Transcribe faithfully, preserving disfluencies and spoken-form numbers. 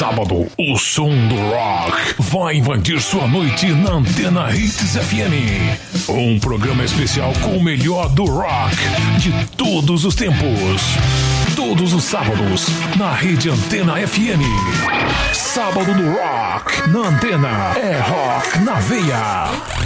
sábado, o som do rock vai invadir sua noite na Antena Hits F M. Um programa especial com o melhor do rock de todos os tempos. Todos os sábados, na rede Antena F M. Sábado do Rock, na Antena, é rock na veia.